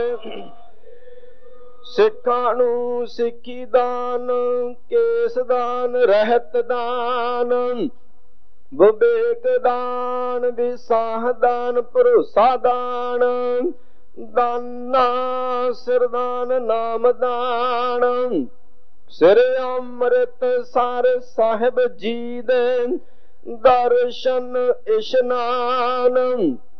ਸਿੱਖਾਂ ਨੂੰ ਸਿੱਖੀ ਦਾਨ, ਕੇਸ ਦਾਨ, ਰਹਿਤ ਦਾਨ, ਵਿਵੇਕ ਦਾਨ, ਵਿਸਾਹ ਦਾਨ, ਭਰੋਸਾ ਦਾਨ, ਦਾਨਾ ਸਿਰ ਦਾਨ, ਨਾਮ ਦਾਨ, ਸਿਰ ਅੰਮ੍ਰਿਤਸਰ ਸਾਹਿਬ ਜੀ ਦੇ ਦਰਸ਼ਨ ਇਸ਼ਨਾਨ।